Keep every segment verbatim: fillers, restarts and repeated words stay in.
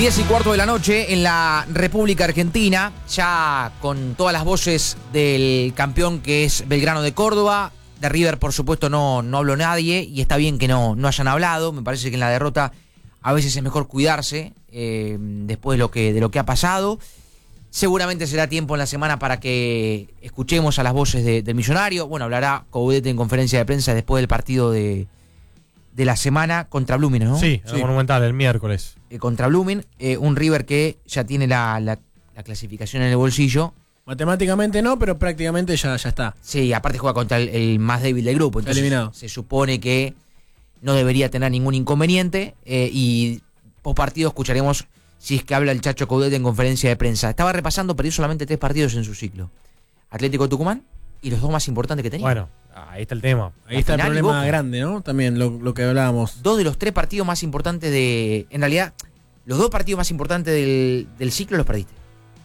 diez y cuarto de la noche en la República Argentina, ya con todas las voces del campeón que es Belgrano de Córdoba. De River, por supuesto, no, no habló nadie y está bien que no, no hayan hablado. Me parece que en la derrota a veces es mejor cuidarse eh, después de lo, que, de lo que ha pasado. Seguramente será tiempo en la semana para que escuchemos a las voces de, del Millonario. Bueno, hablará Coudet en conferencia de prensa después del partido de, de la semana contra Blooming, ¿no? Sí, el sí. Monumental, el miércoles. Eh, contra Blooming, eh, un River que ya tiene la, la, la clasificación en el bolsillo. Matemáticamente no, pero prácticamente ya, ya está. Sí, aparte juega contra el, el más débil del grupo. Entonces eliminado. Se supone que no debería tener ningún inconveniente. Eh, y post partido escucharemos si es que habla el Chacho Coudet en conferencia de prensa. Estaba repasando, perdió solamente tres partidos en su ciclo. Atlético de Tucumán y los dos más importantes que tenía. Bueno, ahí está el tema. Ahí la está el problema grande, ¿no? También lo, lo que hablábamos. Dos de los tres partidos más importantes de... En realidad, los dos partidos más importantes del, del ciclo los perdiste.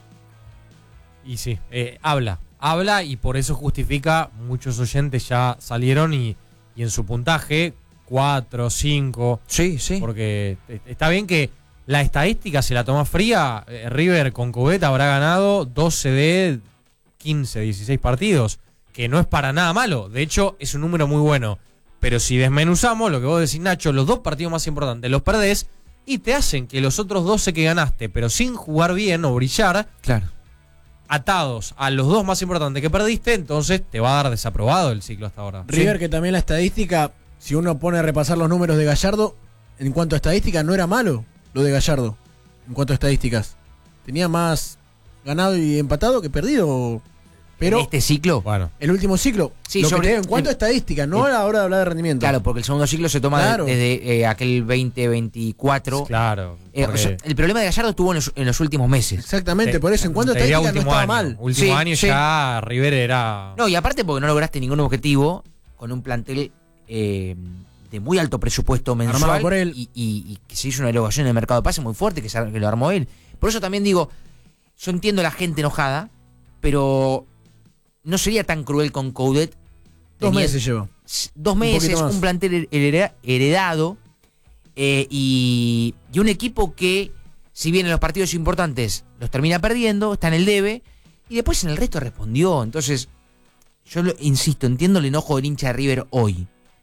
Y sí, eh, habla, habla y por eso justifica, muchos oyentes ya salieron y, y en su puntaje, cuatro, cinco. Sí, sí. Porque está bien que la estadística se la toma fría. eh, River con Coudet habrá ganado doce de quince, dieciséis partidos, que no es para nada malo. De hecho, es un número muy bueno. Pero si desmenuzamos lo que vos decís, Nacho, los dos partidos más importantes los perdés y te hacen que los otros doce que ganaste, pero sin jugar bien o brillar, claro, atados a los dos más importantes que perdiste, entonces te va a dar desaprobado el ciclo hasta ahora. River, sí. Que también la estadística, si uno pone a repasar los números de Gallardo, en cuanto a estadística no era malo lo de Gallardo, en cuanto a estadísticas. Tenía más ganado y empatado que perdido. Pero ¿en este ciclo? Bueno, el último ciclo. Sí, lo sobre, que te, en cuanto a estadística, no el, a la hora de hablar de rendimiento. Claro, porque el segundo ciclo se toma claro. de, desde eh, aquel veinte veinticuatro. Claro. Eh, o sea, el problema de Gallardo estuvo en los, en los últimos meses. Exactamente, te, por eso en cuanto a estadística no estaba año, mal. Último sí, año sí. ya River era... No, y aparte porque no lograste ningún objetivo con un plantel eh, de muy alto presupuesto mensual. Armado por él. Y, y, y que se hizo una erogación en el mercado de pases muy fuerte, que, se, que lo armó él. Por eso también digo, yo entiendo a la gente enojada, pero... no sería tan cruel con Coudet. Dos Tenía meses llevó. Dos meses, un, un plantel heredado eh, y, y un equipo que, si bien en los partidos importantes los termina perdiendo, está en el debe, y después en el resto respondió. Entonces, yo lo, insisto, entiendo el enojo del hincha de River hoy,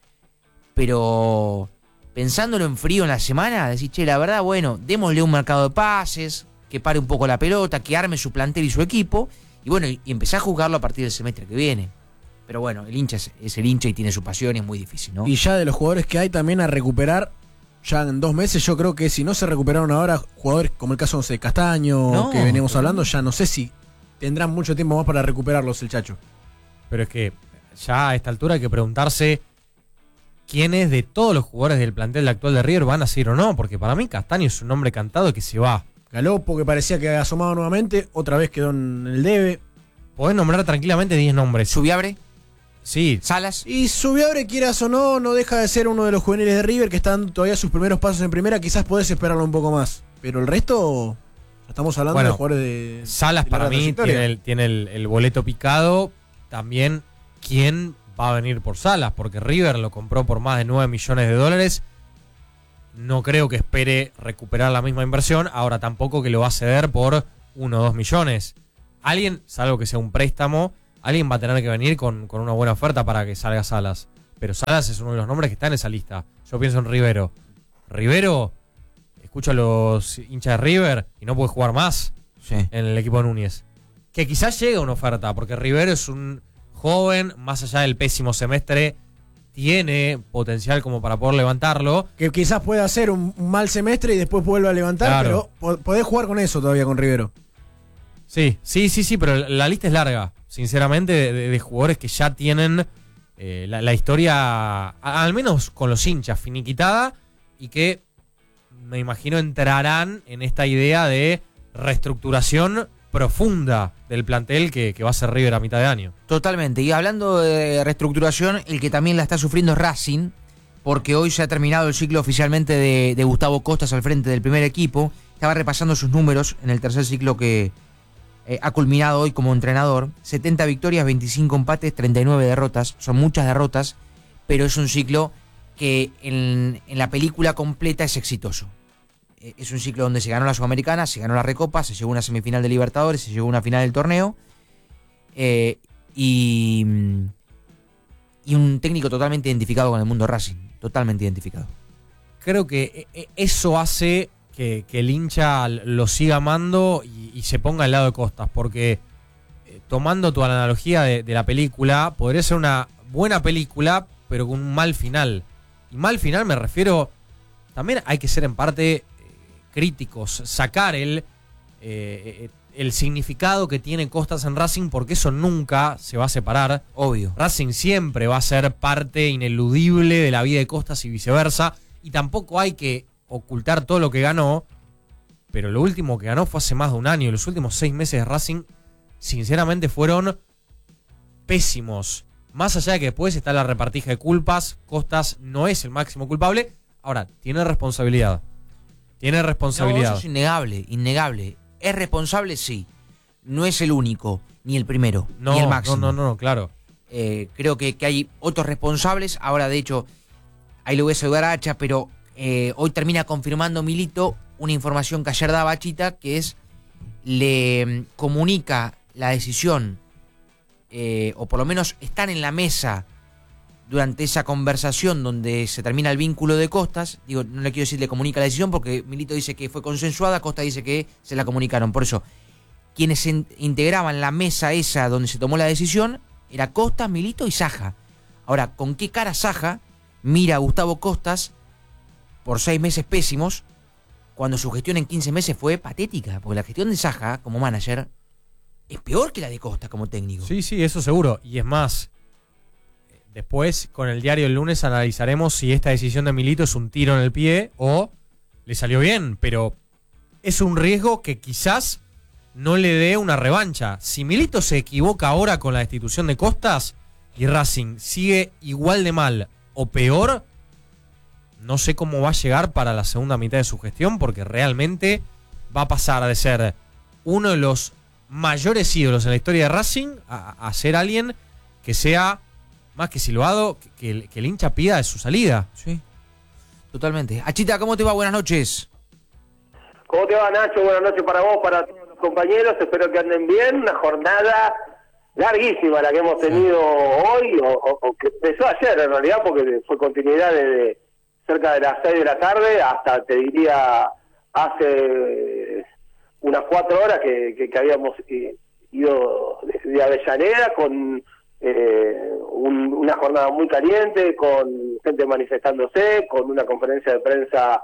pero pensándolo en frío en la semana, decir, che, la verdad, bueno, démosle un mercado de pases, que pare un poco la pelota, que arme su plantel y su equipo, y bueno, y, y empezar a jugarlo a partir del semestre que viene. Pero bueno, el hincha es, es el hincha y tiene su pasión y es muy difícil, ¿no? Y ya de los jugadores que hay también a recuperar, ya en dos meses, yo creo que si no se recuperaron ahora, jugadores como el caso de Castaño, no, que venimos no. hablando, ya no sé si tendrán mucho tiempo más para recuperarlos el Chacho. Pero es que ya a esta altura hay que preguntarse quiénes de todos los jugadores del plantel actual de River van a seguir o no, porque para mí Castaño es un nombre cantado que se va. Galopo, que parecía que había asomado nuevamente, otra vez quedó en el debe. Podés nombrar tranquilamente diez nombres. ¿Subiabre? Sí. ¿Salas? Y Subiabre, quieras o no, no deja de ser uno de los juveniles de River que están todavía sus primeros pasos en primera. Quizás podés esperarlo un poco más. Pero el resto, estamos hablando bueno, de jugadores de... Salas de para mí tiene, el, tiene el, el boleto picado. También, ¿quién va a venir por Salas? Porque River lo compró por más de nueve millones de dólares. No creo que espere recuperar la misma inversión. Ahora tampoco que lo va a ceder por uno o dos millones. Alguien, salvo que sea un préstamo, alguien va a tener que venir con, con una buena oferta para que salga Salas. Pero Salas es uno de los nombres que está en esa lista. Yo pienso en Rivero. Rivero, escucho a los hinchas de River y no puede jugar más sí. en el equipo de Núñez. Que quizás llegue una oferta, porque Rivero es un joven, más allá del pésimo semestre, tiene potencial como para poder levantarlo. Que quizás pueda hacer un, un mal semestre y después vuelva a levantar, claro. pero podés jugar con eso todavía con Rivero. Sí, sí, sí, sí, pero la lista es larga, sinceramente, de, de, de jugadores que ya tienen eh, la, la historia, a, al menos con los hinchas, finiquitada, y que me imagino entrarán en esta idea de reestructuración profunda del plantel que, que va a ser River a mitad de año. Totalmente, y hablando de reestructuración, el que también la está sufriendo es Racing, porque hoy se ha terminado el ciclo oficialmente de, de Gustavo Costas al frente del primer equipo. Estaba repasando sus números en el tercer ciclo que eh, ha culminado hoy como entrenador. setenta victorias, veinticinco empates, treinta y nueve derrotas. Son muchas derrotas, pero es un ciclo que en, en la película completa es exitoso. es un ciclo donde se ganó la Sudamericana, se ganó la Recopa, se llegó a una semifinal de Libertadores, se llegó a una final del torneo. Eh, y, y un técnico totalmente identificado con el mundo Racing. Totalmente identificado. Creo que eso hace que, que el hincha lo siga amando y, y se ponga al lado de Costas. Porque eh, tomando tu analogía de, de la película, podría ser una buena película, pero con un mal final. Y mal final me refiero... También hay que ser en parte eh, críticos, sacar el, eh, el significado que tiene Costas en Racing, porque eso nunca se va a separar. Obvio. Racing siempre va a ser parte ineludible de la vida de Costas y viceversa. Y tampoco hay que ocultar todo lo que ganó, pero lo último que ganó fue hace más de un año. Los últimos seis meses de Racing, sinceramente, fueron pésimos. Más allá de que después está la repartija de culpas, Costas no es el máximo culpable. Ahora, tiene responsabilidad. Tiene responsabilidad. No, eso es innegable, innegable. ¿Es responsable? Sí. No es el único, ni el primero, no, ni el máximo. No, no, no, claro. Eh, creo que, que hay otros responsables. Ahora, de hecho, ahí lo voy a saludar a Hacha, pero eh, hoy termina confirmando Milito una información que ayer daba Chita, que es, le comunica la decisión, eh, o por lo menos están en la mesa durante esa conversación donde se termina el vínculo de Costas. Digo, no le quiero decir le comunica la decisión porque Milito dice que fue consensuada, Costas dice que se la comunicaron. Por eso, quienes se integraban la mesa esa donde se tomó la decisión era Costas, Milito y Saja. Ahora, ¿con qué cara Saja mira a Gustavo Costas por seis meses pésimos cuando su gestión en quince meses fue patética? Porque la gestión de Saja como manager es peor que la de Costas como técnico. Sí, sí, eso seguro. Y es más... Después, con el diario el lunes, analizaremos si esta decisión de Milito es un tiro en el pie o le salió bien, pero es un riesgo que quizás no le dé una revancha. Si Milito se equivoca ahora con la destitución de Costas y Racing sigue igual de mal o peor, no sé cómo va a llegar para la segunda mitad de su gestión, porque realmente va a pasar de ser uno de los mayores ídolos en la historia de Racing a, a ser alguien que sea... más que silbado, que, que, el, que el hincha pida de su salida. Sí, totalmente. Achita, ¿cómo te va? Buenas noches. ¿Cómo te va, Nacho? Buenas noches para vos, para todos los compañeros. Espero que anden bien. Una jornada larguísima la que hemos tenido hoy, o, o, o que empezó ayer en realidad, porque fue continuidad desde cerca de las seis de la tarde hasta, te diría, hace unas cuatro horas que, que, que habíamos ido de, de Avellaneda con... Eh, un, una jornada muy caliente, con gente manifestándose, con una conferencia de prensa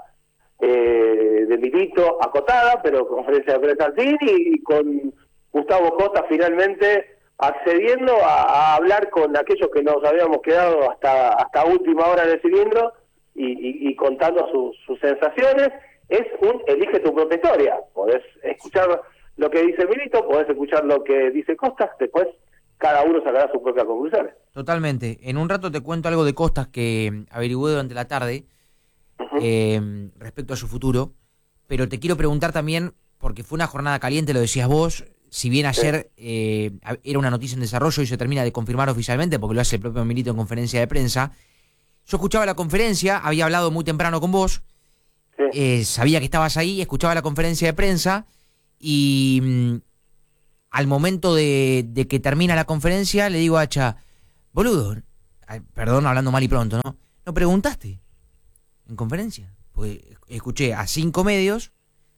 eh, de Milito acotada, pero conferencia de prensa al fin, y, y con Gustavo Costas finalmente accediendo a, a hablar con aquellos que nos habíamos quedado hasta hasta última hora en el cilindro y, y, y contando sus, sus sensaciones. Es un elige tu propia historia. Podés escuchar lo que dice Milito, podés escuchar lo que dice Costas, después cada uno sacará sus propias conclusiones. Totalmente. En un rato te cuento algo de Costas que averigüé durante la tarde, uh-huh. eh, respecto a su futuro, pero te quiero preguntar también, porque fue una jornada caliente, lo decías vos, si bien ayer eh, era una noticia en desarrollo y se termina de confirmar oficialmente, porque lo hace el propio Milito en conferencia de prensa, yo escuchaba la conferencia, había hablado muy temprano con vos, sí. eh, sabía que estabas ahí, escuchaba la conferencia de prensa y... Mmm, al momento de, de que termina la conferencia, le digo a Hacha, boludo, perdón, hablando mal y pronto, ¿no? ¿No preguntaste en conferencia? Pues escuché a cinco medios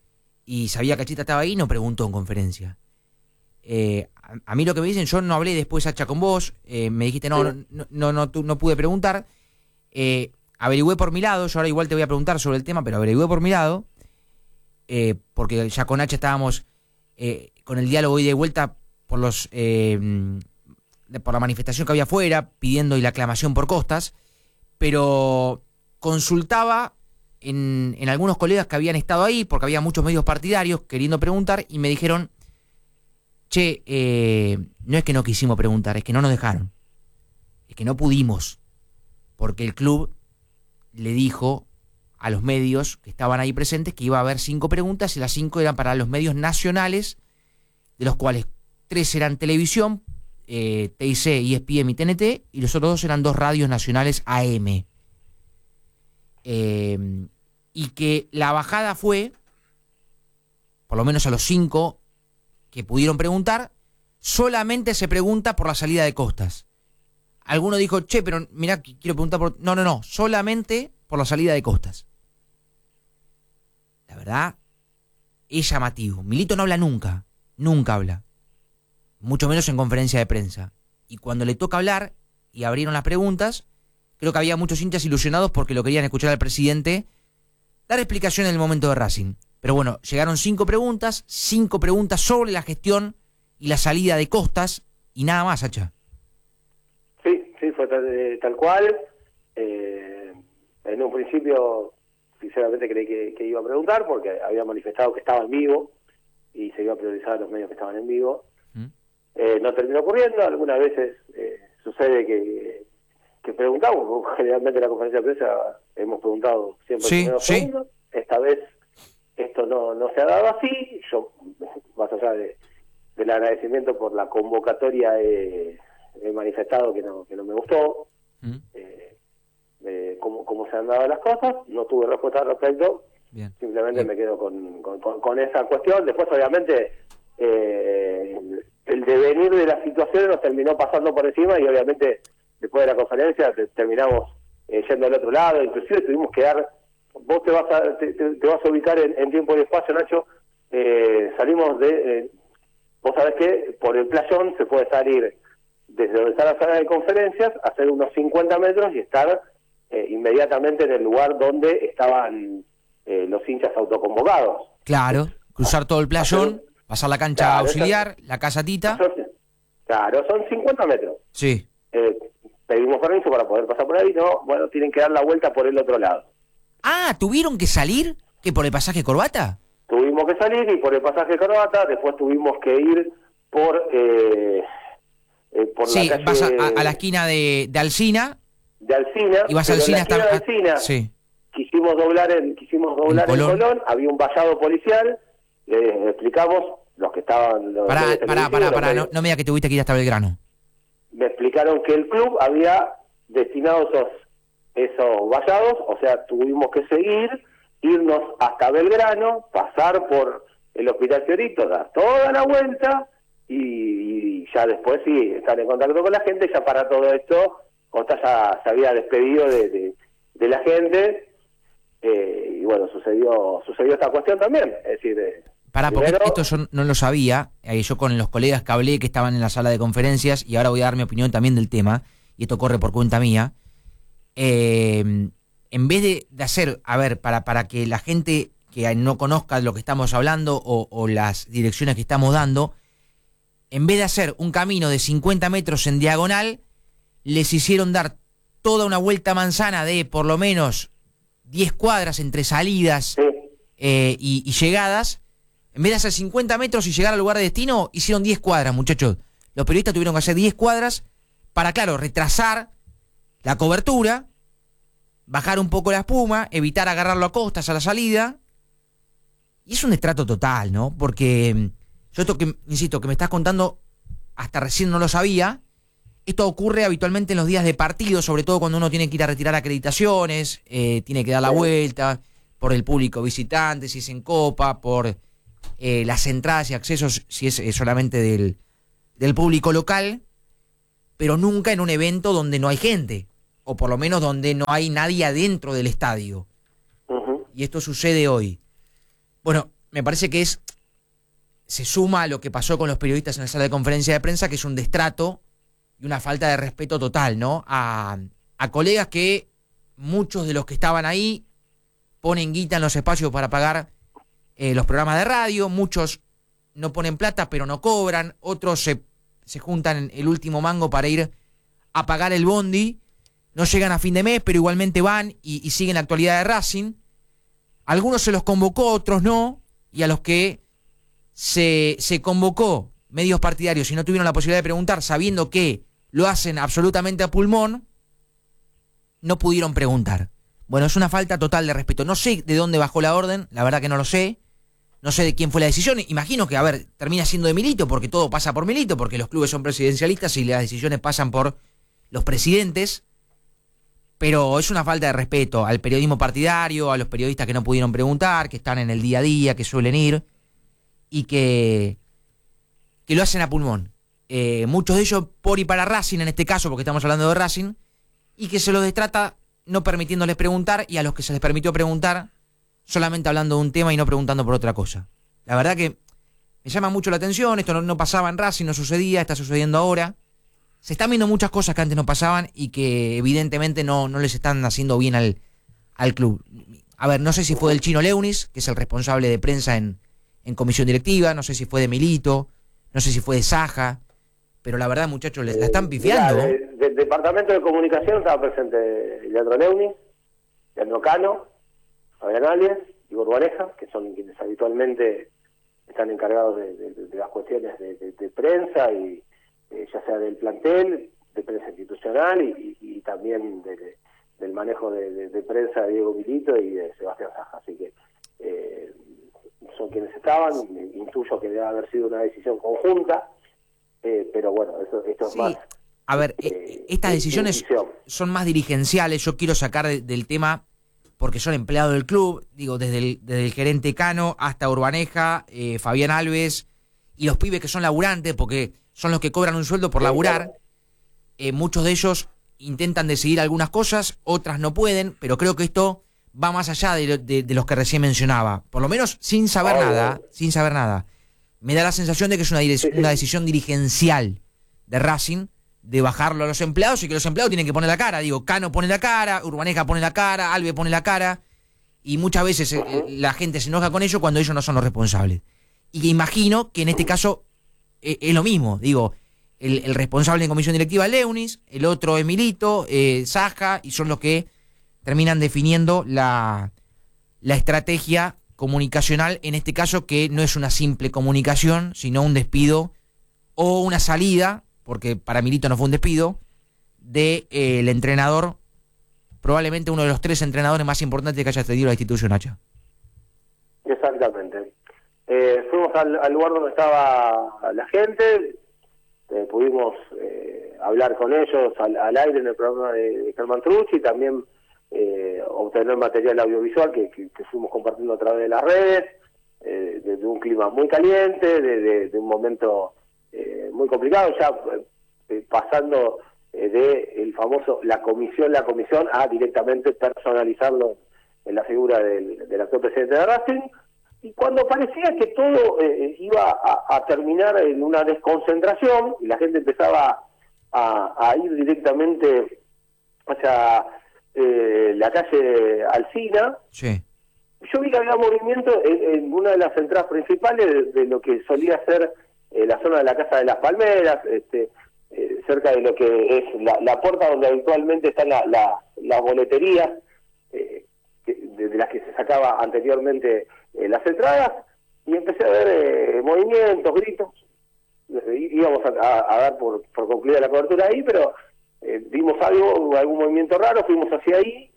y sabía que Achita estaba ahí y no preguntó en conferencia. Eh, a, a mí lo que me dicen, yo no hablé después, Hacha, con vos, eh, me dijiste, no, no, no, no, no, tú, no pude preguntar. Eh, averigüé por mi lado, yo ahora igual te voy a preguntar sobre el tema, pero averigüé por mi lado, eh, porque ya con Hacha estábamos... Eh, con el diálogo y de vuelta por los eh, por la manifestación que había afuera, pidiendo y la aclamación por Costas, pero consultaba en, en algunos colegas que habían estado ahí, porque había muchos medios partidarios queriendo preguntar, y me dijeron, che, eh, no es que no quisimos preguntar, es que no nos dejaron, es que no pudimos, porque el club le dijo a los medios que estaban ahí presentes que iba a haber cinco preguntas, y las cinco eran para los medios nacionales, de los cuales tres eran televisión, eh, T I C, E S P N y T N T, y los otros dos eran dos radios nacionales A M. Eh, y que la bajada fue por lo menos a los cinco que pudieron preguntar, solamente se pregunta por la salida de Costas. Alguno dijo, che, pero mirá, quiero preguntar por... No, no, no, solamente por la salida de Costas. La verdad, es llamativo. Milito no habla nunca, nunca habla. Mucho menos en conferencia de prensa. Y cuando le toca hablar, y abrieron las preguntas, creo que había muchos hinchas ilusionados porque lo querían escuchar al presidente dar explicación en el momento de Racing. Pero bueno, llegaron cinco preguntas, cinco preguntas sobre la gestión y la salida de Costas, y nada más, Hacha. Sí, sí, fue tal, eh, tal cual. Eh, en un principio, sinceramente creí que, que iba a preguntar, porque había manifestado que estaba en vivo, y se iba a priorizar a los medios que estaban en vivo. ¿Mm? Eh, no terminó ocurriendo, algunas veces eh, sucede que, que preguntamos, generalmente en la conferencia de prensa hemos preguntado siempre sí, en primeros sí. segundos. Esta vez esto no, no se ha dado así. Yo, más allá de, del agradecimiento por la convocatoria, he, he manifestado que no, que no me gustó ¿Mm? eh, eh, cómo, cómo se han dado las cosas. No tuve respuesta al respecto. Bien. Simplemente Bien. me quedo con, con, con, con esa cuestión. Después, obviamente, eh, el, el devenir de la situación nos terminó pasando por encima, y obviamente después de la conferencia te, terminamos eh, yendo al otro lado. Inclusive tuvimos que dar... Vos te vas a te, te vas a ubicar en, en tiempo y espacio, Nacho. Eh, salimos de... Eh, vos sabés que por el playón se puede salir desde donde está la sala de conferencias, hacer unos cincuenta metros y estar eh, inmediatamente en el lugar donde estaban eh, los hinchas autoconvocados. Claro, cruzar todo el playón, pasar la cancha claro, auxiliar, eso, la casa Tita. Claro, son cincuenta metros. Sí. Eh, pedimos permiso para poder pasar por ahí, no, bueno, tienen que dar la vuelta por el otro lado. Ah, ¿tuvieron que salir? ¿Que por el pasaje Corbata? Tuvimos que salir y por el pasaje Corbata, después tuvimos que ir por, eh, eh, por sí, la calle... vas a, a, a la esquina de, de Alsina. De Alsina. Y vas a Alsina hasta... De Alsina, sí. Quisimos doblar en, quisimos doblar en Colón. en Colón, había un vallado policial, les explicamos, los que estaban... Los pará, pará, pará, pará, no, no me digas que tuviste que ir hasta Belgrano. Me explicaron que el club había destinado esos... esos vallados, o sea, tuvimos que seguir, irnos hasta Belgrano, pasar por el Hospital Fiorito, dar toda la vuelta, y, y ya después sí, estar en contacto con la gente. Ya para todo esto, Costa ya se había despedido de, de, de la gente, eh, y bueno, sucedió sucedió esta cuestión también, es decir... Eh, Pará, porque primero, esto yo no lo sabía, eh, yo con los colegas que hablé que estaban en la sala de conferencias, y ahora voy a dar mi opinión también del tema, y esto corre por cuenta mía. Eh, en vez de, de hacer, a ver, para, para que la gente que no conozca lo que estamos hablando o, o las direcciones que estamos dando, en vez de hacer un camino de cincuenta metros en diagonal, les hicieron dar toda una vuelta manzana de por lo menos diez cuadras entre salidas sí. eh, y, y llegadas. En vez de hacer cincuenta metros y llegar al lugar de destino, hicieron diez cuadras, muchachos. Los periodistas tuvieron que hacer diez cuadras para, claro, retrasar la cobertura, bajar un poco la espuma, evitar agarrarlo a Costas a la salida. Y es un destrato total, ¿no? Porque yo esto que, insisto, que me estás contando, hasta recién no lo sabía. Esto ocurre habitualmente en los días de partido, sobre todo cuando uno tiene que ir a retirar acreditaciones, eh, tiene que dar la vuelta por el público visitante, si es en Copa, por eh, las entradas y accesos, si es eh, solamente del, del público local, pero nunca en un evento donde no hay gente, o por lo menos donde no hay nadie adentro del estadio. Uh-huh. Y esto sucede hoy. Bueno, me parece que es se suma a lo que pasó con los periodistas en la sala de conferencia de prensa, que es un destrato y una falta de respeto total, ¿no? A, a colegas que muchos de los que estaban ahí ponen guita en los espacios para pagar eh, los programas de radio, muchos no ponen plata pero no cobran, otros se, se juntan el último mango para ir a pagar el bondi, no llegan a fin de mes pero igualmente van y, y siguen la actualidad de Racing. Algunos se los convocó, otros no, y a los que se, se convocó medios partidarios y no tuvieron la posibilidad de preguntar, sabiendo que lo hacen absolutamente a pulmón, no pudieron preguntar. Bueno, es una falta total de respeto. No sé de dónde bajó la orden, la verdad que no lo sé. No sé de quién fue la decisión. Imagino que, a ver, termina siendo de Milito, porque todo pasa por Milito, porque los clubes son presidencialistas y las decisiones pasan por los presidentes. Pero es una falta de respeto al periodismo partidario, a los periodistas que no pudieron preguntar, que están en el día a día, que suelen ir. y que, que lo hacen a pulmón. Eh, muchos de ellos por y para Racing, en este caso, porque estamos hablando de Racing, y que se los destrata no permitiéndoles preguntar, y a los que se les permitió preguntar, solamente hablando de un tema y no preguntando por otra cosa. La verdad que me llama mucho la atención, esto no, no pasaba en Racing, no sucedía, está sucediendo ahora. Se están viendo muchas cosas que antes no pasaban y que evidentemente no, no les están haciendo bien al, al club. A ver, no sé si fue del Chino Leunis, que es el responsable de prensa en, en comisión directiva, no sé si fue de Milito, no sé si fue de Saja, pero la verdad, muchachos, les la están pifiando. Mirá, de, del departamento de comunicación estaba presente Leandro Leunis, Leandro Cano, Fabián Alves y Borbareja, que son quienes habitualmente están encargados de, de, de las cuestiones de, de, de prensa, y eh, ya sea del plantel, de prensa institucional y, y, y también de, de, del manejo de, de, de prensa de Diego Milito y de Sebastián Saja. Así que eh, son quienes estaban, intuyo que debe haber sido una decisión conjunta, eh, pero bueno, eso, esto Sí. es más... A ver, eh, estas decisiones decisión. son más dirigenciales. Yo quiero sacar de, del tema porque son empleados del club, digo, desde el, desde el gerente Cano hasta Urbaneja, eh, Fabián Alves y los pibes que son laburantes, porque son los que cobran un sueldo por laburar. Eh, muchos de ellos intentan decidir algunas cosas, otras no pueden, pero creo que esto va más allá de, de, de los que recién mencionaba. Por lo menos sin saber Oh, nada, bueno. sin saber nada. Me da la sensación de que es una, direc- Sí, sí. una decisión dirigencial de Racing, de bajarlo a los empleados y que los empleados tienen que poner la cara. Digo, Cano pone la cara, Urbaneja pone la cara, Alve pone la cara, y muchas veces eh, Ujú. la gente se enoja con ellos cuando ellos no son los responsables. Y que imagino que en este caso eh, es lo mismo. Digo, el, el responsable en comisión directiva es Leunis, el otro es Milito, eh, Saja, y son los que terminan definiendo la, la estrategia comunicacional, en este caso que no es una simple comunicación, sino un despido o una salida, porque para Milito no fue un despido, del de, eh, el entrenador, probablemente uno de los tres entrenadores más importantes que haya tenido la institución Hacha. Exactamente. Eh, fuimos al, al lugar donde estaba la gente, eh, pudimos eh, hablar con ellos al, al aire en el programa de, de Germán Trucci, y también eh, obtener material audiovisual que, que, que fuimos compartiendo a través de las redes, eh, de, de un clima muy caliente, de, de, de un momento eh, muy complicado, ya eh, pasando eh, de el famoso la comisión, la comisión, a directamente personalizarlo en la figura del, del actual presidente de Racing. Y cuando parecía que todo eh, iba a, a terminar en una desconcentración y la gente empezaba a, a ir directamente hacia eh, la calle Alsina, Sí. yo vi que había movimiento en, en una de las entradas principales de, de lo que solía ser eh, la zona de la Casa de las Palmeras, este, eh, cerca de lo que es la, la puerta donde habitualmente están la, la, las boleterías, eh, que, de, de las que se sacaba anteriormente eh, las entradas, y empecé a ver eh, movimientos, gritos. Eh, íbamos a, a, a dar por, por concluida la cobertura ahí, pero eh, vimos algo, algún movimiento raro, fuimos hacia ahí,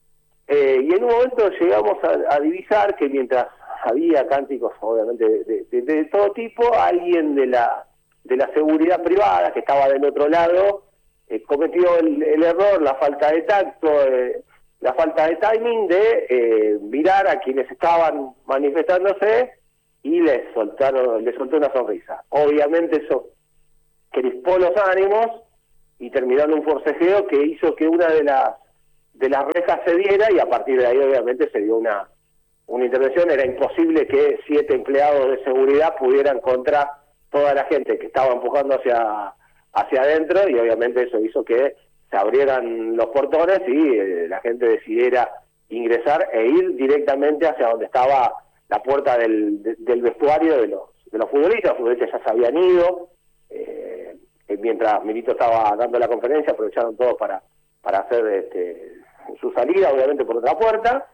eh, y en un momento llegamos a, a divisar que mientras había cánticos, obviamente, de, de, de todo tipo, alguien de la de la seguridad privada que estaba del otro lado eh, cometió el, el error, la falta de tacto, eh, la falta de timing de eh, mirar a quienes estaban manifestándose y les soltaron, les soltó una sonrisa. Obviamente eso crispó los ánimos y terminaron un forcejeo que hizo que una de las de las rejas se diera, y a partir de ahí obviamente se dio una una intervención. Era imposible que siete empleados de seguridad pudieran contra toda la gente que estaba empujando hacia hacia adentro, y obviamente eso hizo que se abrieran los portones y eh, la gente decidiera ingresar e ir directamente hacia donde estaba la puerta del, de, del vestuario de los de los futbolistas. Los futbolistas ya se habían ido, eh, mientras Milito estaba dando la conferencia, aprovecharon todos para, para hacer este, su salida, obviamente por otra puerta.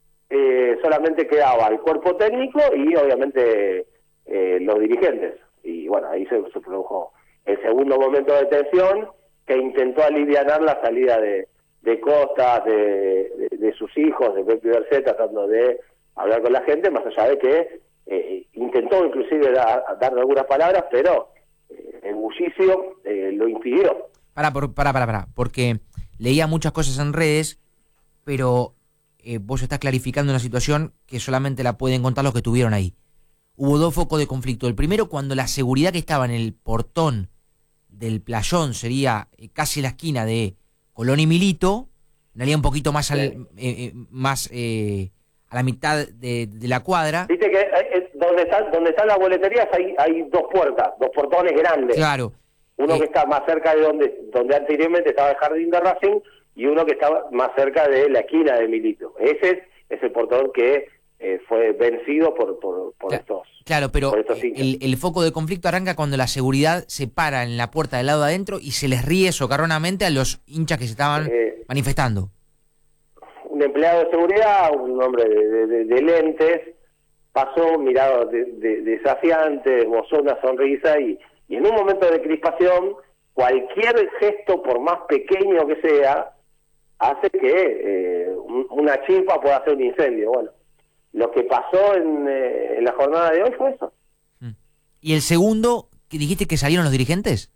Eh, solamente quedaba el cuerpo técnico y obviamente eh, los dirigentes. Y bueno, ahí se, se produjo el segundo momento de tensión, que intentó alivianar la salida de, de Costas, de, de, de sus hijos, de Pepe Bercet, tratando de hablar con la gente, más allá de que eh, intentó inclusive da, dar algunas palabras, pero eh, el bullicio eh, lo impidió. Pará, por, pará, pará, pará, porque leía muchas cosas en redes, pero eh, vos estás clarificando una situación que solamente la pueden contar los que estuvieron ahí. hubo dos focos de conflicto. El primero, cuando la seguridad que estaba en el portón del playón, sería eh, casi la esquina de Colón y Milito, en realidad un poquito más, al, eh, eh, más eh, a la mitad de, de la cuadra. Viste que eh, donde están donde están las boleterías hay hay dos puertas, dos portones grandes. Claro. Uno eh, que está más cerca de donde donde anteriormente estaba el jardín de Racing y uno que estaba más cerca de la esquina de Milito. Ese es, es el portón que eh, fue vencido por por, por Claro. estos. Claro, pero por estos hinchas. el, el foco de conflicto arranca cuando la seguridad se para en la puerta del lado de adentro y se les ríe socarronamente a los hinchas que se estaban Eh, manifestando. Un empleado de seguridad, un hombre de, de, de- de lentes, pasó mirado de, de- desafiante, esbozó una sonrisa y, y en un momento de crispación, cualquier gesto, por más pequeño que sea, hace que eh, un- una chispa pueda hacer un incendio. Bueno, lo que pasó en, eh, en la jornada de hoy fue eso. Y el segundo, que dijiste que salieron los dirigentes.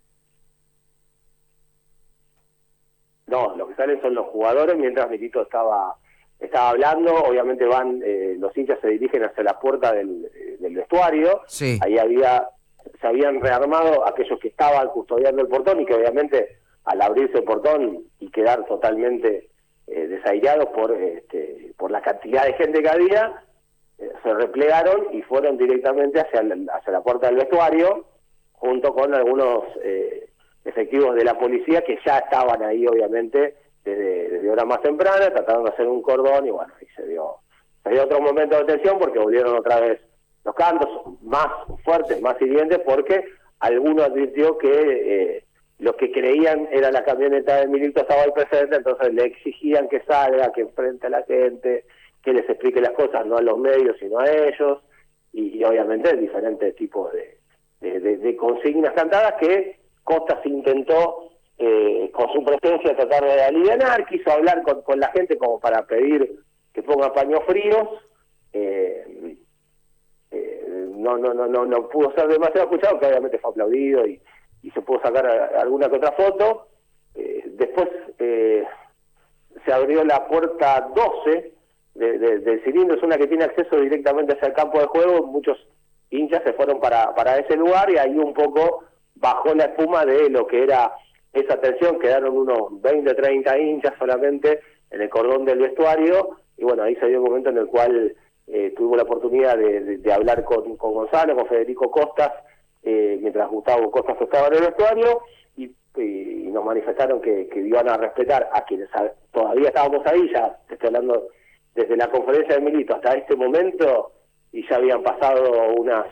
No, lo que salen son los jugadores mientras Milito estaba estaba hablando. Obviamente van, eh, los hinchas se dirigen hacia la puerta del, eh, del vestuario. Sí. Ahí había, se habían rearmado aquellos que estaban custodiando el portón y que obviamente al abrirse el portón y quedar totalmente eh, desairados por este, por la cantidad de gente que había, eh, se replegaron y fueron directamente hacia la, hacia la puerta del vestuario junto con algunos eh, efectivos de la policía que ya estaban ahí obviamente desde, desde horas más tempranas tratando de hacer un cordón y bueno, y se dio, se dio otro momento de tensión porque volvieron otra vez los cantos más fuertes, más hirientes, porque alguno advirtió que eh, los que creían era la camioneta de Milito estaba ahí presente, entonces le exigían que salga, que enfrente a la gente, que les explique las cosas, no a los medios sino a ellos, y, y obviamente diferentes tipos de, de, de, de consignas cantadas que Costas intentó eh, con su presencia tratar de alivianar, quiso hablar con, con la gente como para pedir que ponga paños fríos, eh, eh, no, no, no, no, no pudo ser demasiado escuchado, que obviamente fue aplaudido y, y se pudo sacar a, a alguna que otra foto. Eh, después eh, se abrió la puerta doce de, de, del cilindro, es una que tiene acceso directamente hacia el campo de juego, muchos hinchas se fueron para, para ese lugar y ahí un poco bajó la espuma de lo que era esa tensión, quedaron unos veinte, treinta hinchas solamente en el cordón del vestuario, y bueno, ahí se dio un momento en el cual eh, tuvimos la oportunidad de, de, de hablar con, con Gonzalo, con Federico Costas, eh, mientras Gustavo Costas estaba en el vestuario, y, y nos manifestaron que, que iban a respetar a quienes a, todavía estábamos ahí, ya te estoy hablando desde la conferencia de Milito hasta este momento, y ya habían pasado unas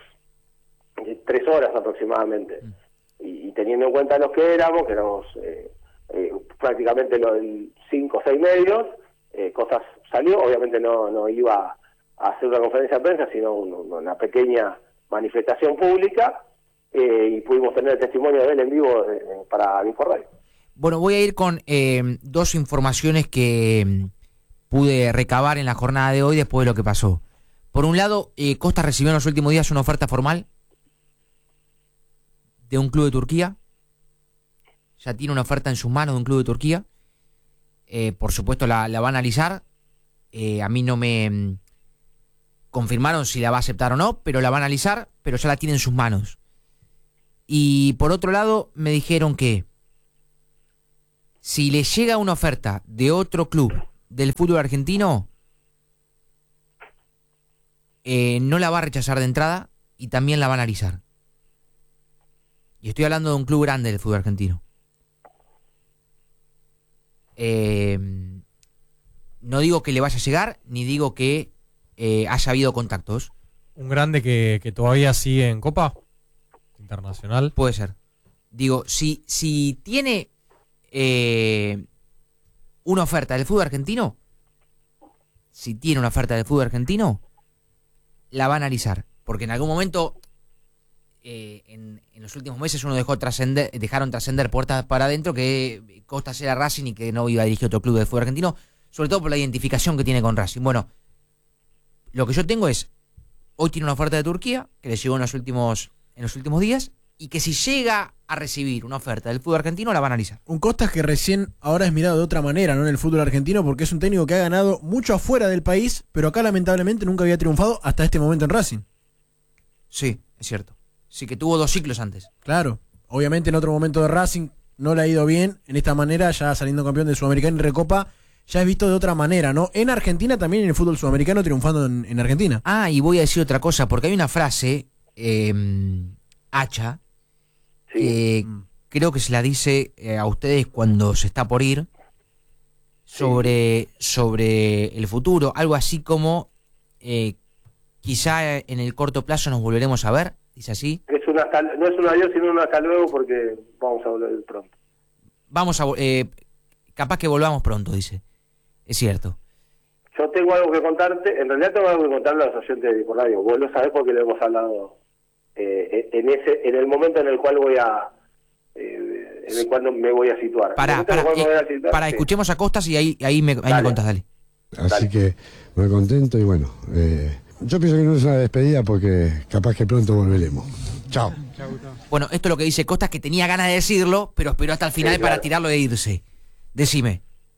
tres horas aproximadamente. Mm. Y, y teniendo en cuenta los que éramos, que éramos eh, eh, prácticamente los cinco o seis medios, eh, Costas salió, obviamente no, no iba a hacer una conferencia de prensa, sino un, una pequeña manifestación pública, eh, y pudimos tener el testimonio de él en vivo eh, para Inforradio. Bueno, voy a ir con eh, dos informaciones que eh, pude recabar en la jornada de hoy después de lo que pasó. Por un lado, eh, Costas recibió en los últimos días una oferta formal de un club de Turquía. Ya tiene una oferta en sus manos de un club de Turquía. Eh, por supuesto la, la va a analizar. Eh, a mí no me mm, confirmaron si la va a aceptar o no, pero la va a analizar, pero ya la tiene en sus manos. Y por otro lado, me dijeron que si le llega una oferta de otro club del fútbol argentino, eh, no la va a rechazar de entrada y también la va a analizar. Y estoy hablando de un club grande del fútbol argentino. Eh, no digo que le vaya a llegar, ni digo que eh, haya habido contactos. ¿Un grande que, que todavía sigue en Copa Internacional? Puede ser. Digo, si, si tiene eh, una oferta del fútbol argentino, si tiene una oferta del fútbol argentino, la va a analizar. Porque en algún momento... Eh, en, en los últimos meses uno dejó trascender, dejaron trascender puertas para adentro que Costas era Racing y que no iba a dirigir otro club de fútbol argentino, sobre todo por la identificación que tiene con Racing. Bueno, lo que yo tengo es, hoy tiene una oferta de Turquía, que le llegó en los últimos, en los últimos días, y que si llega a recibir una oferta del fútbol argentino, la va a analizar. Un Costas que recién ahora es mirado de otra manera, ¿no? En el fútbol argentino, porque es un técnico que ha ganado mucho afuera del país, pero acá lamentablemente nunca había triunfado hasta este momento en Racing. Sí, es cierto. Sí, que tuvo dos ciclos antes. Claro. Obviamente en otro momento de Racing no le ha ido bien. En esta manera, ya saliendo campeón de Sudamericana y Recopa, ya es visto de otra manera, ¿no? En Argentina también, en el fútbol sudamericano, triunfando en, en Argentina. Ah, y voy a decir otra cosa, porque hay una frase, eh, hacha, Sí. que creo que se la dice eh, a ustedes cuando se está por ir, sobre, sobre el futuro, algo así como, eh, quizá en el corto plazo nos volveremos a ver, dice así. Es una hasta- no es un adiós, sino un hasta luego, porque vamos a volver pronto. Vamos a, vo- eh, capaz que volvamos pronto, dice. Es cierto. Yo tengo algo que contarte, en realidad tengo algo que contarle a los oyentes de Radio. Vos lo sabés porque lo hemos hablado eh, en ese en el momento en el cual voy a eh, en el cual me voy a situar. Pará, En el momento en el pará, cual me eh, voy a situar, pará, sí. escuchemos a Costas y ahí, ahí, me, ahí me Dale. contás, dale. Así Dale. que muy contento y bueno, eh, yo pienso que no es una despedida porque capaz que pronto volveremos. Chao. Bueno, esto es lo que dice Costas, que tenía ganas de decirlo, pero esperó hasta el final Sí, claro. para tirarlo e irse. Decime.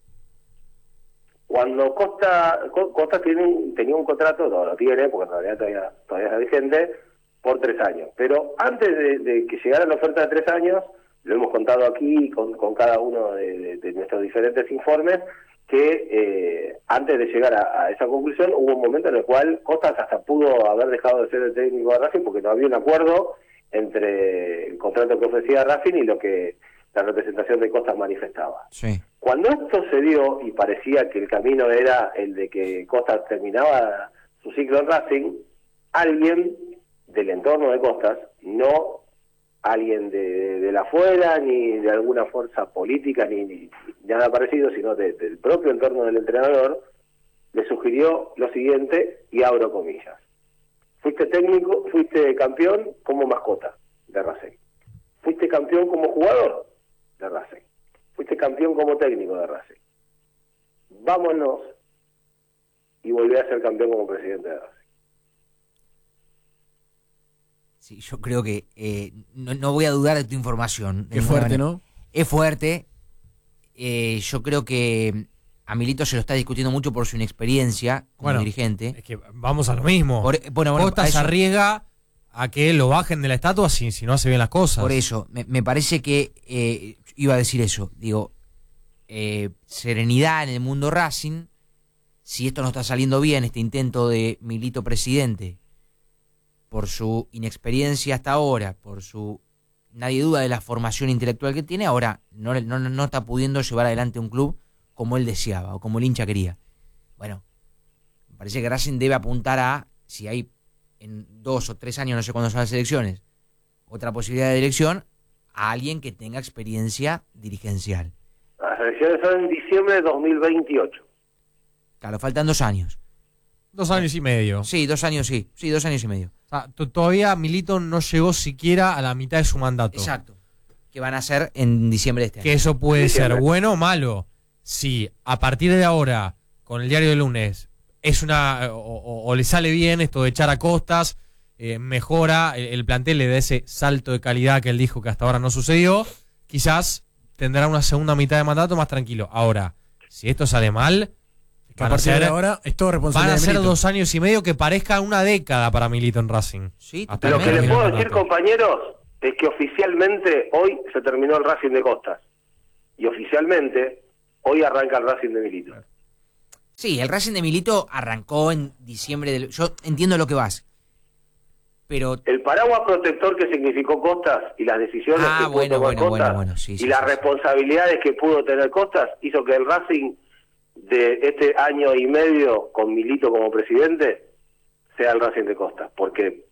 Cuando Costa Co- Costa tiene un- tenía un contrato, no lo tiene, porque en realidad todavía, todavía está vigente, por tres años. Pero antes de, de que llegara la oferta de tres años, lo hemos contado aquí con, con cada uno de, de- de nuestros diferentes informes, que eh, antes de llegar a, a esa conclusión hubo un momento en el cual Costas hasta pudo haber dejado de ser el técnico de Racing porque no había un acuerdo entre el contrato que ofrecía Racing y lo que la representación de Costas manifestaba. Sí. Cuando esto se dio y parecía que el camino era el de que Costas terminaba su ciclo en Racing, alguien del entorno de Costas, no alguien de, de, de la afuera, ni de alguna fuerza política, ni, ni nada parecido, sino de, del propio entorno del entrenador, le sugirió lo siguiente, y abro comillas. Fuiste técnico, fuiste campeón como mascota de Racing. Fuiste campeón como jugador de Racing. Fuiste campeón como técnico de Racing. Vámonos y volví a ser campeón como presidente de Racing. Sí, yo creo que eh, no, no voy a dudar de tu información. Qué fuerte, ¿no? Es fuerte. Eh, yo creo que a Milito se lo está discutiendo mucho por su inexperiencia como Bueno, dirigente. Es que vamos a lo mismo. Por- bueno, bueno, a Costas se eso- arriesga a que lo bajen de la estatua si, si no hace bien las cosas. Por eso, me, me parece que eh, iba a decir eso. Digo, eh, serenidad en el mundo Racing. Si esto no está saliendo bien, este intento de Milito presidente, por su inexperiencia hasta ahora, por su... Nadie duda de la formación intelectual que tiene, ahora no, le- no, no está pudiendo llevar adelante un club como él deseaba o como el hincha quería. Bueno, me parece que Racing debe apuntar a, si hay en dos o tres años, no sé cuándo son las elecciones, otra posibilidad de elección, a alguien que tenga experiencia dirigencial. Las elecciones son en diciembre de dos mil veintiocho. Claro, faltan dos años. Dos años y medio. Sí, dos años sí, sí, dos años y medio. O sea, t- todavía Milito no llegó siquiera a la mitad de su mandato. Exacto. Que van a ser en diciembre de este Que año. eso puede Diciembre. ser bueno o malo. Si a partir de ahora, con el diario de lunes, es una o, o- o le sale bien esto de echar a Costas, eh, mejora, el, el plantel le da ese salto de calidad que él dijo que hasta ahora no sucedió, quizás tendrá una segunda mitad de mandato más tranquilo. Ahora, si esto sale mal, Que a van a partir de ser, ahora es todo van responsabilidad a de ser Milito. dos años y medio que parezca una década para Milito en Racing. Sí, Hasta Lo el que menos les del puedo mandato. decir, compañeros, es que oficialmente hoy se terminó el Racing de Costas. Y oficialmente hoy arranca el Racing de Milito. Sí, el Racing de Milito arrancó en diciembre del... Yo entiendo lo que vas. Pero... El paraguas protector que significó Costas y las decisiones Ah, que pudo bueno, tomar bueno, Costas bueno, bueno, sí, sí, y las sí, sí. responsabilidades que pudo tener Costas hizo que el Racing de este año y medio con Milito como presidente sea el Racing de Costas, porque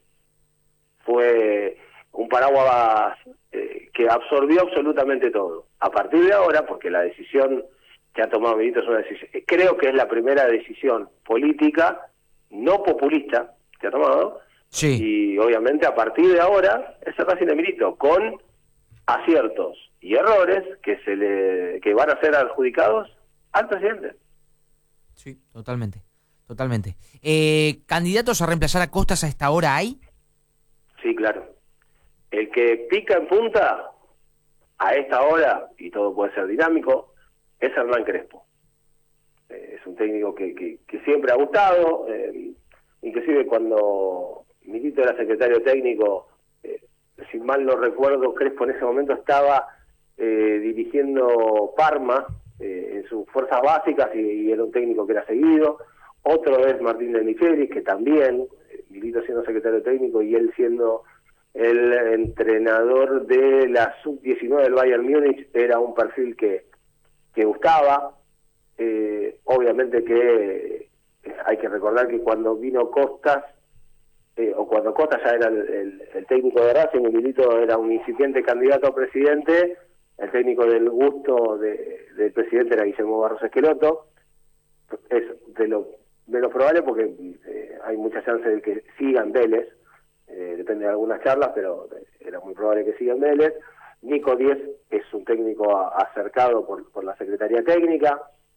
fue un paraguas eh, que absorbió absolutamente todo. A partir de ahora, porque la decisión que ha tomado Milito es una decisión, creo que es la primera decisión política no populista que ha tomado, Sí. y obviamente a partir de ahora es el Racing de Milito, con aciertos y errores que se le que van a ser adjudicados al presidente. Sí, totalmente. Totalmente. Eh, ¿Candidatos a reemplazar a Costas a esta hora hay? Sí, claro. El que pica en punta a esta hora, y todo puede ser dinámico, es Hernán Crespo. Eh, es un técnico que, que, que siempre ha gustado, eh, inclusive cuando Milito era secretario técnico, eh, si mal no recuerdo, Crespo en ese momento estaba eh, dirigiendo Parma eh, en sus fuerzas básicas y, y era un técnico que era seguido. Otro es Martín de Michelis, que también, eh, Milito siendo secretario técnico y él siendo el entrenador de la sub diecinueve del Bayern Múnich, era un perfil que, que gustaba. Eh, obviamente que eh, hay que recordar que cuando vino Costas, eh, o cuando Costas ya era el, el, el técnico de Racing, Milito era un incipiente candidato a presidente, el técnico del gusto de, del presidente era Guillermo Barros Esqueloto. Es de lo menos probable porque eh, hay mucha chance de que sigan Vélez, eh, depende de algunas charlas, pero era muy probable que sigan Vélez. Nico Díez es un técnico a, acercado por, por la Secretaría Técnica,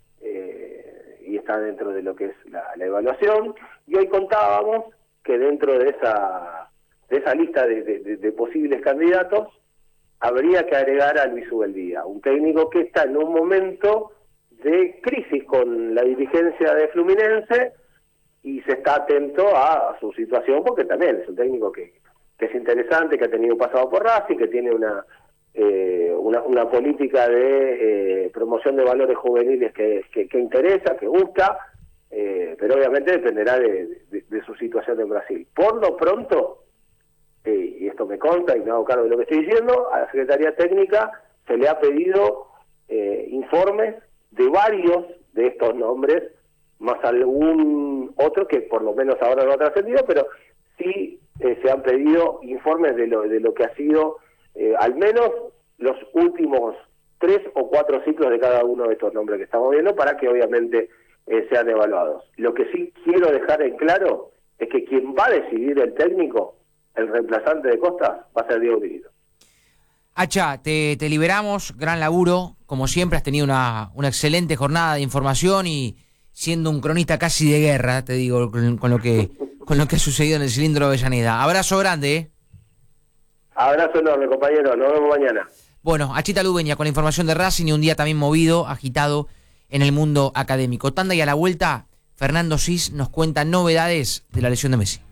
eh, y está dentro de lo que es la, la evaluación, y hoy contábamos que dentro de esa de esa lista de, de, de posibles candidatos habría que agregar a Luis Ubeldía, un técnico que está en un momento de crisis con la dirigencia de Fluminense y se está atento a, a su situación, porque también es un técnico que, que es interesante, que ha tenido un pasado por Racing, que tiene una eh, una, una política de eh, promoción de valores juveniles que, que, que interesa, que gusta, eh, pero obviamente dependerá de, de, de su situación en Brasil. Por lo pronto, eh, y esto me consta y me hago cargo de lo que estoy diciendo, a la Secretaría Técnica se le ha pedido eh, informes de varios de estos nombres, más algún otro que por lo menos ahora no ha trascendido, pero sí eh, se han pedido informes de lo, de lo que ha sido eh, al menos los últimos tres o cuatro ciclos de cada uno de estos nombres que estamos viendo, para que obviamente eh, sean evaluados. Lo que sí quiero dejar en claro es que quien va a decidir el técnico, el reemplazante de Costas, va a ser Diego Milito. Hacha, te, te liberamos, gran laburo, como siempre has tenido una, una excelente jornada de información y siendo un cronista casi de guerra, te digo, con, con lo que con lo que ha sucedido en el cilindro de Avellaneda. Abrazo grande, ¿eh? Abrazo enorme, compañero, nos vemos mañana. Bueno, Achita Lubeña con la información de Racing y un día también movido, agitado en el mundo académico. Tanda y a la vuelta, Fernando Sis nos cuenta novedades de la lesión de Messi.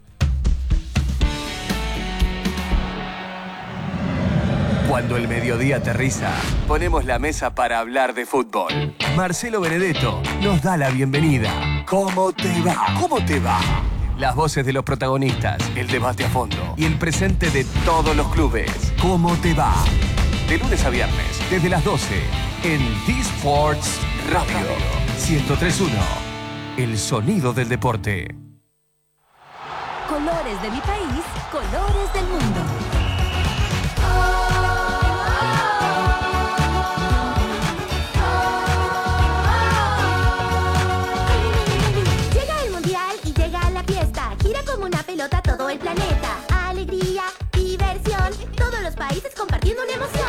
Cuando el mediodía aterriza, ponemos la mesa para hablar de fútbol. Marcelo Benedetto nos da la bienvenida. ¿Cómo te va? ¿Cómo te va? Las voces de los protagonistas, el debate a fondo y el presente de todos los clubes. ¿Cómo te va? De lunes a viernes, desde las doce, en D-Sports Radio. ciento tres punto uno, el sonido del deporte. Colores de mi país, colores del mundo. Una pelota todo el planeta, alegría, diversión, todos los países compartiendo una emoción.